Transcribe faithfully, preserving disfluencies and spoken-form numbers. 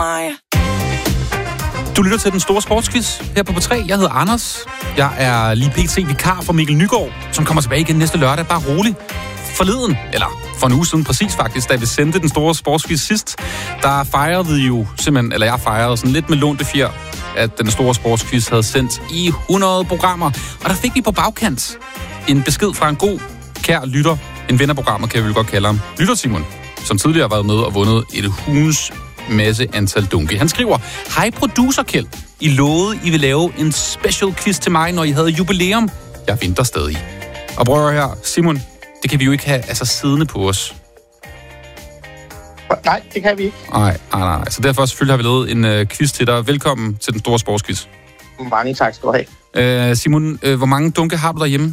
Du lytter til den store sportsquiz her på P tre. Jeg hedder Anders. Jeg er lige pt. Vikar for Mikkel Nygaard, som kommer tilbage igen næste lørdag. Bare rolig. Forleden, eller for en uge siden præcis faktisk, da vi sendte den store sportsquiz sidst, der fejrede vi jo simpelthen, eller jeg fejrede sådan lidt med lånte fjer, at den store sportsquiz havde sendt i hundrede programmer. Og der fik vi på bagkant en besked fra en god, kær lytter, en ven af programmet, kan vi vel godt kalde ham, Lytter Simon, som tidligere har været med og vundet et hunds masse antal dunke. Han skriver, hej producer Kjeld, I lovede, I vil lave en special quiz til mig, når I havde jubilæum. Jeg venter stadig. Og prøv her, Simon, det kan vi jo ikke have altså siddende på os. Nej, det kan vi ikke. Nej, nej, nej. Så derfor selvfølgelig har vi lavet en uh, quiz til dig. Velkommen til den store sportsquiz. Mange tak skal du have. Uh, Simon, uh, hvor mange dunke har du derhjemme?